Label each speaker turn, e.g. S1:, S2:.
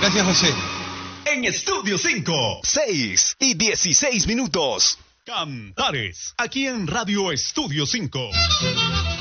S1: Gracias, José.
S2: En Estudio 5,
S3: 6 y 16 minutos.
S2: Cantares, aquí en Radio Estudio 5.